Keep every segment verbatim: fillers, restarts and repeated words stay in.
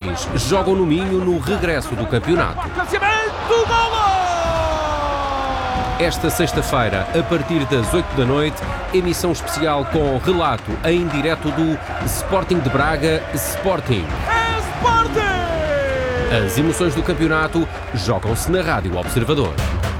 Ladies jogam no Minho no regresso do campeonato. Esta sexta-feira, a partir das oito da noite, emissão especial com relato em direto do Sporting de Braga Sporting. É Sporting! As emoções do campeonato jogam-se na Rádio Observador.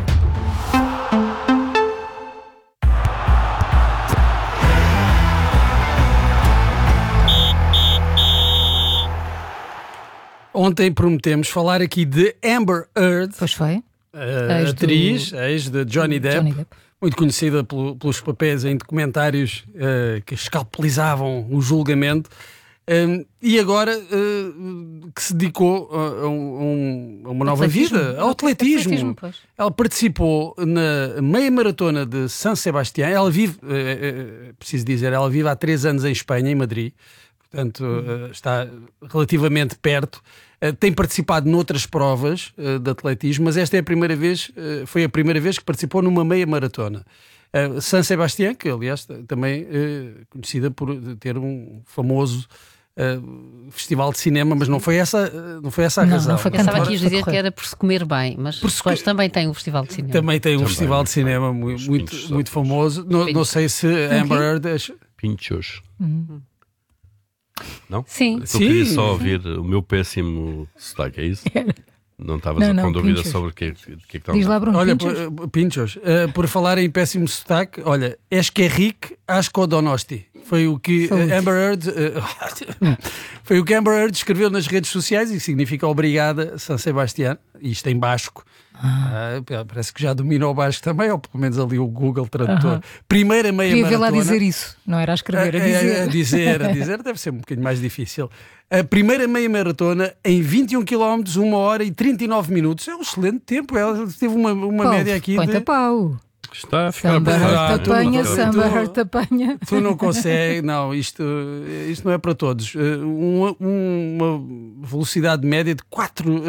Ontem prometemos falar aqui de Amber Heard. Pois foi. A Ex atriz, do... ex de Johnny Depp, Johnny Depp. muito conhecida pelo, pelos papéis em documentários uh, que escalpelizavam o julgamento, um, e agora uh, que se dedicou a, um, a uma nova atletismo. vida, ao atletismo. atletismo pois. Ela participou na meia maratona de San Sebastián. Ela vive, uh, uh, preciso dizer, ela vive há três anos em Espanha, em Madrid. Portanto, uh, está relativamente perto. Uh, tem participado noutras provas uh, de atletismo, mas esta é a primeira vez, uh, foi a primeira vez que participou numa meia maratona. Uh, San Sebastián, que aliás também uh, conhecida por ter um famoso uh, festival de cinema, mas não foi essa, uh, não foi essa a não, razão. Não foi Pensava cantar, que ias dizer que era por se comer bem, mas Por se depois co- também tem um festival de cinema. Também tem um Também. festival de cinema mu- Os muito, pinchos muito só. famoso. Não, não sei se Amber Heard... é- Pinchos. Uhum. Não? Sim. Eu Sim. queria só ouvir o meu péssimo sotaque, é isso? Não estavas Não, não, com dúvida pinchos. sobre o que, o que é que Diz estávamos lá, a Bruno. Olha, Pinchos? por, Pinchos, uh, por falar em péssimo sotaque, olha, Esquerrique Asco Donosti. Foi o que uh, Saúde. Amber Heard uh, foi o que Amber Heard escreveu nas redes sociais e significa obrigada San Sebastián, isto em basco. Ah, parece que já dominou o basco também, ou pelo menos ali o Google Tradutor. Aham. Primeira meia Queria ver lá maratona. dizer isso. Não era a escrever, a A- dizer. A, a dizer, a dizer deve ser um bocadinho mais difícil. A primeira meia maratona em vinte e um quilómetros, uma hora e trinta e nove minutos. É um excelente tempo. Ela teve uma, uma Paulo, média aqui põe-te de... a pau. Está a ficar Samba Ah, Heard tu- tapanha, tu- samba tu- Heard tapanha. Tu não consegues, não, isto, isto não é para todos. Uh, Uma, uma velocidade média de quatro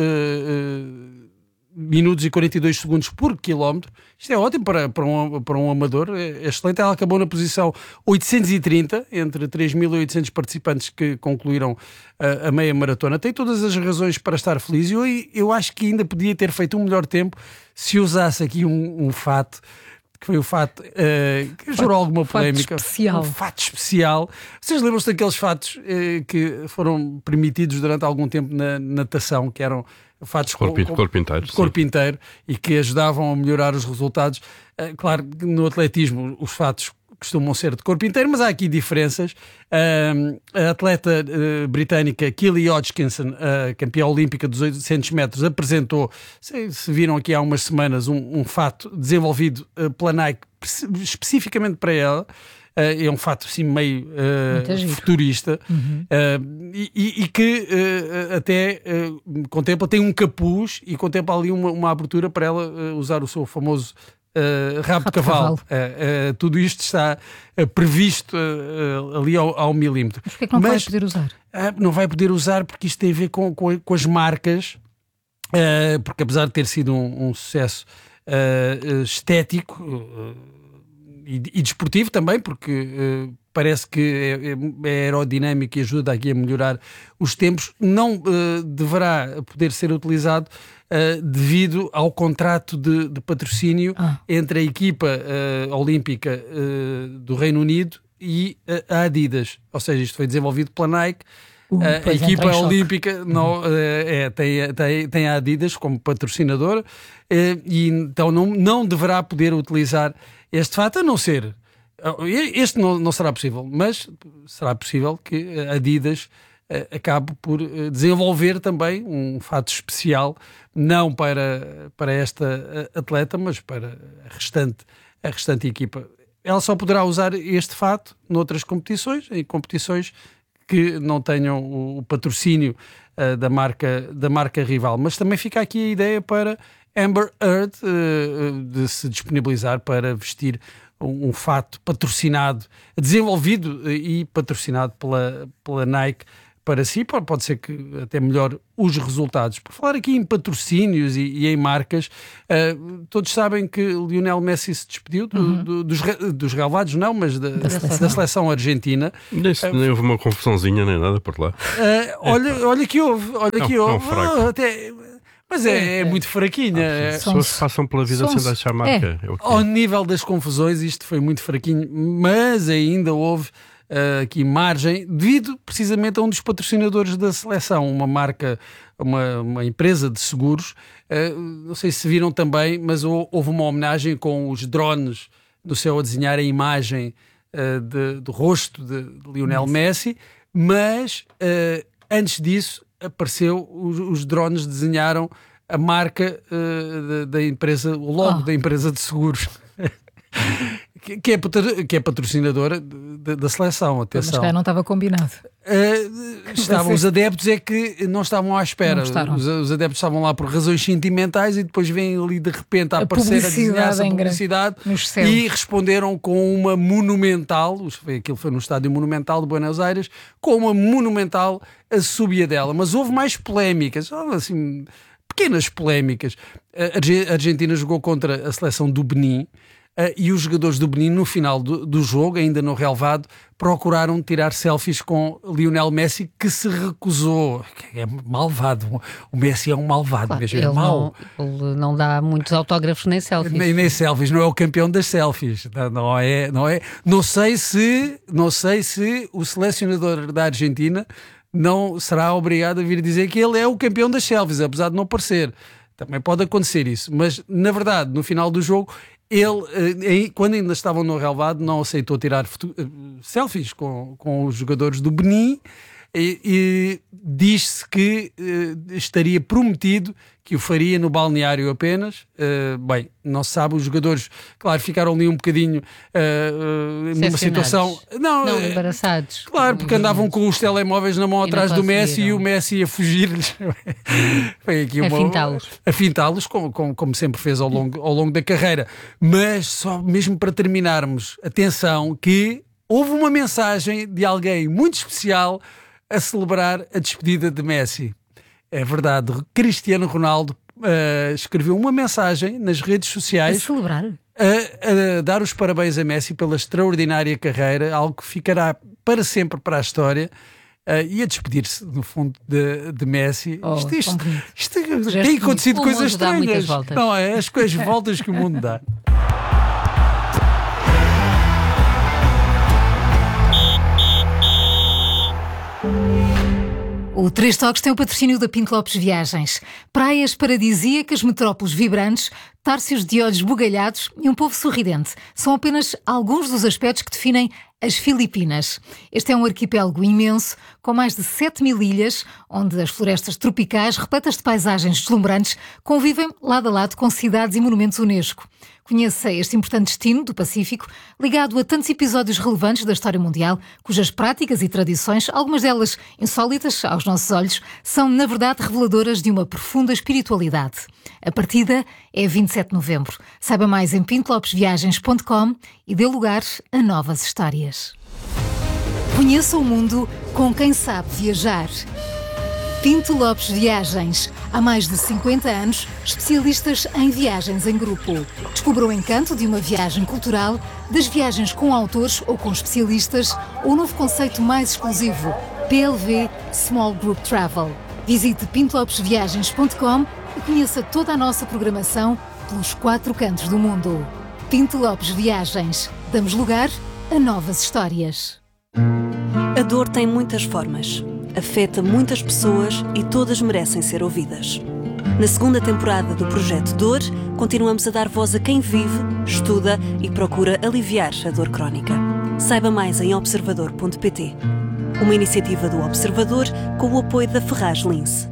minutos e quarenta e dois segundos por quilómetro. Isto é ótimo para, para, um, para um amador, é excelente. Ela acabou na posição oitocentos e trinta, entre três mil e oitocentos participantes que concluíram a, a meia maratona. Tem todas as razões para estar feliz e eu, eu acho que ainda podia ter feito um melhor tempo se usasse aqui um, um fato, que foi o fato uh, que gerou alguma fato polémica. especial. Um fato especial. Vocês lembram-se daqueles fatos uh, que foram permitidos durante algum tempo na natação, que eram fatos Corpo, com, com, corpo inteiro. de corpo inteiro e que ajudavam a melhorar os resultados? Uh, claro que no atletismo os fatos costumam ser de corpo inteiro, mas há aqui diferenças. Uh, a atleta uh, britânica Kelly Hodgkinson, uh, campeã olímpica dos oitocentos metros, apresentou, se, se viram aqui há umas semanas, um, um fato desenvolvido uh, pela Nike especificamente para ela. Uh, é um fato assim meio uh, futurista. Uhum. uh, e, e- e que uh, até uh, contempla, tem um capuz e contempla ali uma, uma abertura para ela uh, usar o seu famoso Uh, rabo, Rabo de de cavalo. cavalo. Uh, uh, tudo isto está uh, previsto uh, uh, ali ao, ao milímetro. Mas porquê é que não vai Mas, poder usar? uh, não vai poder usar porque isto tem a ver com, com, com as marcas, uh, porque apesar de ter sido um, um sucesso uh, estético uh, e, e desportivo também, porque uh, parece que é, é aerodinâmico e ajuda aqui a melhorar os tempos, não uh, deverá poder ser utilizado Uh, devido ao contrato de, de patrocínio Ah. entre a equipa uh, olímpica uh, do Reino Unido e uh, a Adidas. Ou seja, isto foi desenvolvido pela Nike. Uh, Uh, a pois, equipa entra em choque. olímpica não, uh, é, tem, tem, tem a Adidas como patrocinadora, uh, e então não, não deverá poder utilizar este fato, a não ser. uh, Este não, não será possível, mas será possível que a Adidas uh, acabe por uh, desenvolver também um fato especial, não para, para esta uh, atleta, mas para a restante, a restante equipa. Ela só poderá usar este fato noutras competições, em competições que não tenham o, o patrocínio uh, da, marca, da marca rival. Mas também fica aqui a ideia para Amber Heard uh, de se disponibilizar para vestir um, um fato patrocinado, desenvolvido uh, e patrocinado pela, pela Nike, para si, pode ser que até melhore os resultados. Por falar aqui em patrocínios e, e em marcas, uh, todos sabem que Lionel Messi se despediu do, uhum. do, dos, dos relevados, não, mas da, da, seleção. da seleção argentina. Nem, uh, nem houve uma confusãozinha nem nada por lá. Uh, olha, olha que houve, olha não, que houve. Não, oh, até... Mas é, é muito fraquinha. As pessoas passam pela vida sem deixar marca. É. É Ao nível das confusões, isto foi muito fraquinho, mas ainda houve uh, aqui margem, devido precisamente a um dos patrocinadores da seleção, uma marca, uma, uma empresa de seguros. Uh, não sei se viram também, mas houve uma homenagem com os drones no céu a desenhar a imagem uh, de, do rosto de, de Lionel Messi, mas uh, antes disso apareceu, os, os drones desenharam a marca uh, da, da empresa, o logo oh. da empresa de seguros, que, que, é, que é patrocinadora da, da seleção. Atenção. Mas cá não estava combinado. Uh, estavam os adeptos, é que não estavam à espera. Os, os adeptos estavam lá por razões sentimentais e depois vêm ali de repente a, a aparecer a desenhar essa publicidade e responderam com uma monumental, aquilo foi no Estádio Monumental de Buenos Aires, com uma monumental a dela. Mas houve mais polémicas, assim, pequenas polémicas. A Argentina jogou contra a seleção do Benin. Uh, e os jogadores do Benin, no final do, do jogo, ainda no relevado, procuraram tirar selfies com Lionel Messi, que se recusou. É malvado. O Messi é um malvado, claro, mesmo. Ele, é mau. Não, ele não dá muitos autógrafos nem selfies. Nem, nem selfies, não é o campeão das selfies. Não, não é, não é. Não sei se, não sei se o selecionador da Argentina não será obrigado a vir dizer que ele é o campeão das selfies, apesar de não parecer. Também pode acontecer isso. Mas, na verdade, no final do jogo, ele, quando ainda estavam no relevado, não aceitou tirar selfies com, com os jogadores do Benin e, e diz-se que uh, estaria prometido que o faria no balneário apenas. Uh, bem, não se sabe, os jogadores, claro, ficaram ali um bocadinho uh, uh, numa situação... Não, não embaraçados. Claro, porque andavam com os telemóveis na mão atrás do Messi e o Messi ia fugir-lhes. Foi aqui uma... Afintá-los. Afintá-los, como, como, como sempre fez ao longo, ao longo da carreira. Mas só mesmo para terminarmos, atenção que houve uma mensagem de alguém muito especial a celebrar a despedida de Messi. É verdade, Cristiano Ronaldo uh, escreveu uma mensagem nas redes sociais a celebrar, a, a dar os parabéns a Messi pela extraordinária carreira, algo que ficará para sempre para a história, uh, e a despedir-se, no fundo, de, de Messi. Oh, isto isto, isto, isto tem acontecido coisas estranhas. Não é? As, as voltas que o mundo dá. O Três Toques tem o patrocínio da Pinto Lopes Viagens. Praias paradisíacas, metrópoles vibrantes, tárcios de olhos bugalhados e um povo sorridente. São apenas alguns dos aspectos que definem as Filipinas. Este é um arquipélago imenso, com mais de sete mil ilhas, onde as florestas tropicais, repletas de paisagens deslumbrantes, convivem lado a lado com cidades e monumentos Unesco. Conheça este importante destino do Pacífico, ligado a tantos episódios relevantes da história mundial, cujas práticas e tradições, algumas delas insólitas aos nossos olhos, são, na verdade, reveladoras de uma profunda espiritualidade. A partida é vinte e sete de novembro. Saiba mais em pinto lopes viagens ponto com e dê lugar a novas histórias. Conheça o mundo com quem sabe viajar. Pinto Lopes Viagens. Há mais de cinquenta anos, especialistas em viagens em grupo. Descubra o encanto de uma viagem cultural, das viagens com autores ou com especialistas, ou o novo conceito mais exclusivo, P L V Small Group Travel. Visite pinto lopes viagens ponto com e conheça toda a nossa programação pelos quatro cantos do mundo. Pinto Lopes Viagens. Damos lugar a novas histórias. A dor tem muitas formas. Afeta muitas pessoas e todas merecem ser ouvidas. Na segunda temporada do Projeto Dor, continuamos a dar voz a quem vive, estuda e procura aliviar a dor crónica. Saiba mais em observador ponto pt. Uma iniciativa do Observador com o apoio da Ferraz Lince.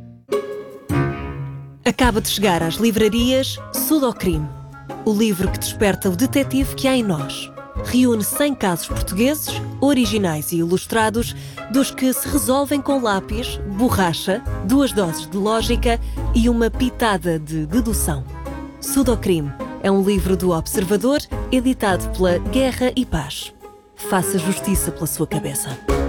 Acaba de chegar às livrarias Sudocrime, o livro que desperta o detetive que há em nós. Reúne cem casos portugueses, originais e ilustrados, dos que se resolvem com lápis, borracha, duas doses de lógica e uma pitada de dedução. Sudocrime é um livro do Observador, editado pela Guerra e Paz. Faça justiça pela sua cabeça.